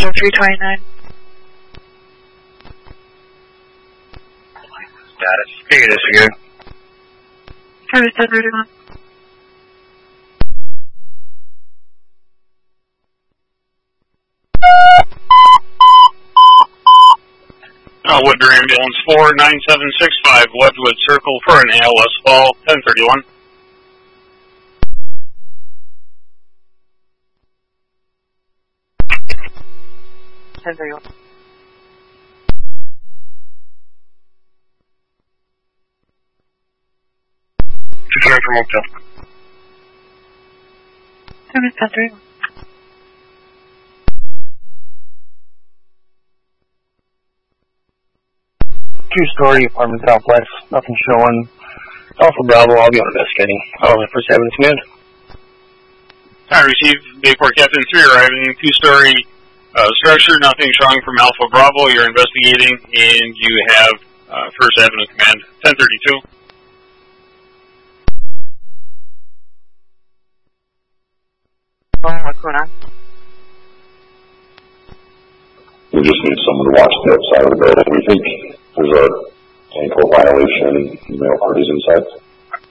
schedule 329. Status. Hey, this again. Service 1031. Woodbury Ambulance 49765, Wedgwood Circle for an ALS fall, 1031. Return from Oakdale. Service 1031. Two-story apartment complex, nothing showing. Alpha Bravo, I'll be on investigating. I'll have first evidence command. I received Bayport Captain 3 arriving, two-story structure, nothing showing from Alpha Bravo. You're investigating, and you have first evidence command, 1032. What's going on? We just need someone to watch the outside of the building. We think there's a ankle violation and male parties inside.